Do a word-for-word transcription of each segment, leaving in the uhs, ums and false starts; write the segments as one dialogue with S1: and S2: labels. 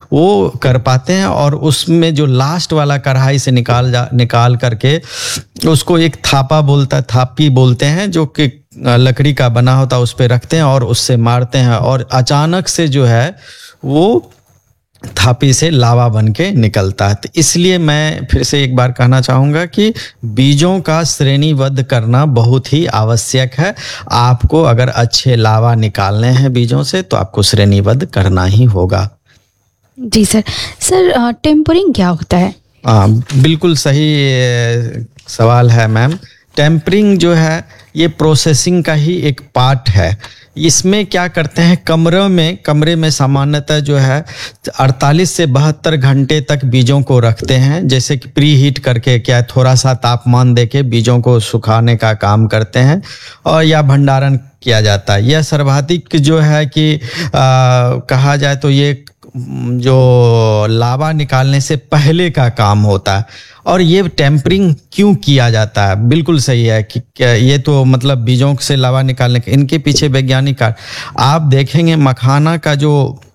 S1: वो कर पाते हैं। और उसमें जो लास्ट वाला कढ़ाई से निकाल जा निकाल करके उसको एक थापा बोलता है, थापी बोलते हैं, जो कि लकड़ी का बना होता है, उस पे रखते हैं और उससे मारते हैं और अचानक से जो है वो थापी से लावा बन के निकलता है। तो इसलिए मैं फिर से एक बार कहना चाहूँगा कि बीजों का श्रेणीबद्ध करना बहुत ही आवश्यक है। आपको अगर अच्छे लावा निकालने हैं बीजों से तो आपको श्रेणीबद्ध करना ही होगा।
S2: जी सर। सर टेम्परिंग क्या होता है?
S1: हाँ, बिल्कुल सही सवाल है मैम। टेम्परिंग जो है ये प्रोसेसिंग का ही एक पार्ट है। इसमें क्या करते हैं, कमरे में कमरे में सामान्यतः जो है अड़तालीस से बहत्तर घंटे तक बीजों को रखते हैं, जैसे कि प्री हीट करके, क्या थोड़ा सा तापमान देके बीजों को सुखाने का काम करते हैं और या भंडारण किया जाता है। यह सर्वाधिक जो है कि आ, कहा जाए तो ये जो लावा निकालने से पहले का काम होता है। और ये टेम्परिंग क्यों किया जाता है, बिल्कुल सही है कि ये तो मतलब बीजों से लावा निकालने के, इनके पीछे वैज्ञानिक कारण आप देखेंगे। मखाना का जो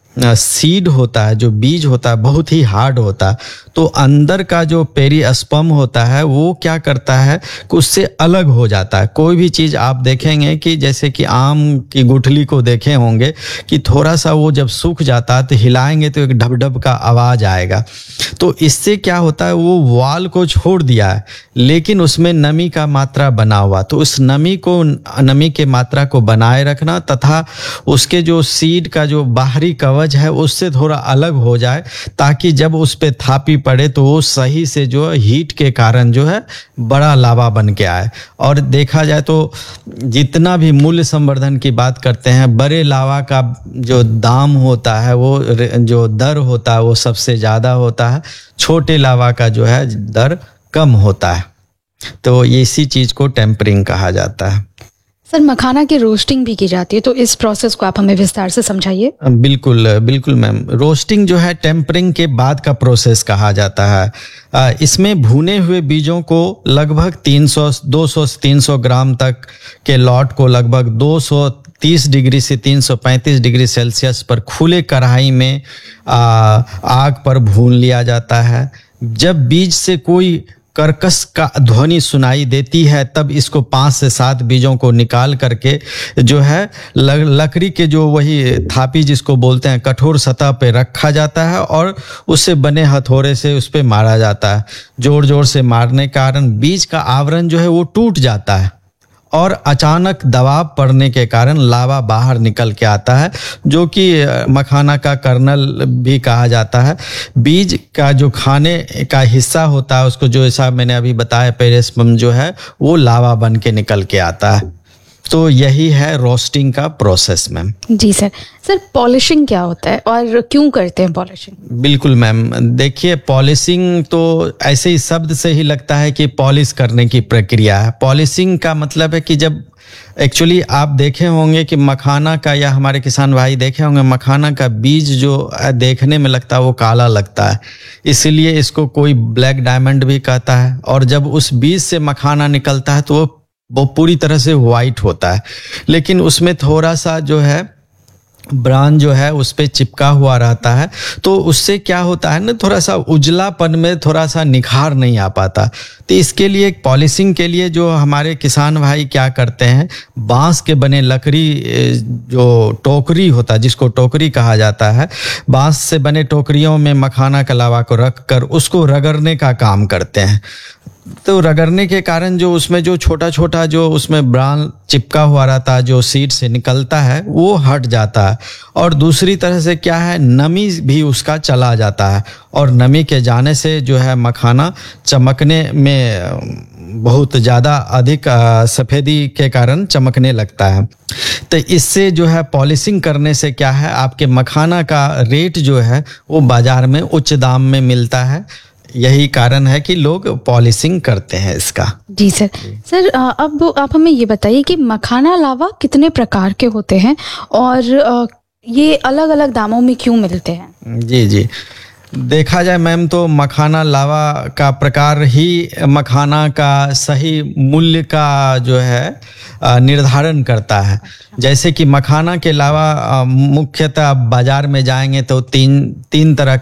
S1: सीड होता है, जो बीज होता है, बहुत ही हार्ड होता है। तो अंदर का जो पेरिस्पर्म होता है वो क्या करता है कि उससे अलग हो जाता है। कोई भी चीज़ आप देखेंगे कि जैसे कि आम की गुठली को देखे होंगे कि थोड़ा सा वो जब सूख जाता है तो हिलाएंगे तो एक ढब ढब का आवाज़ आएगा। तो इससे क्या होता है, वो वाल को छोड़ दिया है लेकिन उसमें नमी का मात्रा बना हुआ। तो उस नमी को नमी के मात्रा को बनाए रखना तथा उसके जो सीड का जो बाहरी कवच है उससे थोड़ा अलग हो जाए, ताकि जब उस पे थापी पड़े तो वो सही से जो हीट के कारण जो है बड़ा लावा बन के आए। और देखा जाए तो जितना भी मूल्य संवर्धन की बात करते हैं, बड़े लावा का जो दाम होता है, वो जो दर होता है वो सबसे ज़्यादा होता है, छोटे लावा का जो है दर कम होता है। तो इसी चीज़ को टेम्परिंग कहा जाता है।
S2: सर मखाना की रोस्टिंग भी की जाती है, तो इस प्रोसेस को आप हमें विस्तार से समझाइए।
S1: बिल्कुल बिल्कुल मैम। रोस्टिंग जो है टेम्परिंग के बाद का प्रोसेस कहा जाता है। इसमें भुने हुए बीजों को लगभग तीन सौ दो सौ से तीन सौ ग्राम तक के लॉट को लगभग दो सौ तीस डिग्री से तीन सौ पैंतीस डिग्री सेल्सियस पर खुले कढ़ाई में आ, आग पर भून लिया जाता है। जब बीज से कोई कर्कश का ध्वनि सुनाई देती है तब इसको पाँच से सात बीजों को निकाल करके जो है लकड़ी के जो वही थापी जिसको बोलते हैं कठोर सतह पे रखा जाता है और उससे बने हथौड़े से उस पे मारा जाता है। जोर जोर से मारने के कारण बीज का आवरण जो है वो टूट जाता है और अचानक दबाव पड़ने के कारण लावा बाहर निकल के आता है, जो कि मखाना का कर्नल भी कहा जाता है। बीज का जो खाने का हिस्सा होता है उसको, जो ऐसा मैंने अभी बताया, पेरिस्पर्म जो है वो लावा बन के निकल के आता है। तो यही है रोस्टिंग का प्रोसेस मैम।
S2: जी सर। सर पॉलिशिंग क्या होता है और क्यों करते हैं पॉलिशिंग?
S1: बिल्कुल मैम। देखिए, पॉलिशिंग तो ऐसे ही शब्द से ही लगता है कि पॉलिश करने की प्रक्रिया है। पॉलिशिंग का मतलब है कि जब एक्चुअली आप देखे होंगे कि मखाना का, या हमारे किसान भाई देखे होंगे, मखाना का बीज जो देखने में लगता है वो काला लगता है, इसलिए इसको कोई ब्लैक डायमंड भी कहता है। और जब उस बीज से मखाना निकलता है तो वो वो पूरी तरह से वाइट होता है, लेकिन उसमें थोड़ा सा जो है ब्रांड जो है उस पे चिपका हुआ रहता है। तो उससे क्या होता है ना, थोड़ा सा उजलापन में थोड़ा सा निखार नहीं आ पाता। तो इसके लिए पॉलिशिंग के लिए जो हमारे किसान भाई क्या करते हैं, बांस के बने लकड़ी जो टोकरी होता है, जिसको टोकरी कहा जाता है, बांस से बने टोकरियों में मखाना का लावा को रख कर उसको रगड़ने का काम करते हैं। तो रगड़ने के कारण जो उसमें जो छोटा छोटा जो उसमें ब्रांड चिपका हुआ रहता है, जो सीड से निकलता है, वो हट जाता है। और दूसरी तरह से क्या है, नमी भी उसका चला जाता है और नमी के जाने से जो है मखाना चमकने में बहुत ज़्यादा अधिक सफ़ेदी के कारण चमकने लगता है। तो इससे जो है पॉलिशिंग करने से क्या है, आपके मखाना का रेट जो है वो बाज़ार में उच्च दाम में मिलता है। यही कारण है कि लोग पॉलिशिंग करते हैं इसका।
S2: जी सर। सर अब आप हमें ये बताइए कि मखाना लावा कितने प्रकार के होते हैं और ये अलग अलग दामों में क्यों मिलते हैं?
S1: जी जी देखा जाए मैम तो मखाना लावा का प्रकार ही मखाना का सही मूल्य का जो है निर्धारण करता है। जैसे कि मखाना के अलावा मुख्यतः बाजार में जाएंगे तो तीन तीन तरह